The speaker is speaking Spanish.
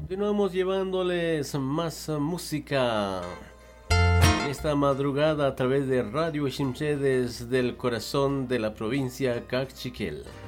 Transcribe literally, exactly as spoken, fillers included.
Continuamos llevándoles más música en esta madrugada a través de Radio Shimshe desde el corazón de la provincia Cachiquel.